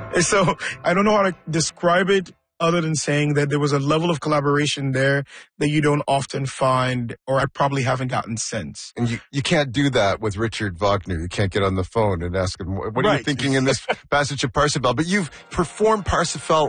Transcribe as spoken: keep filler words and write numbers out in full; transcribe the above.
And so I don't know how to describe it other than saying that there was a level of collaboration there that you don't often find, or I probably haven't gotten since. And you, you can't do that with Richard Wagner. You can't get on the phone and ask him, what are Right. you thinking in this passage of Parsifal? But you've performed Parsifal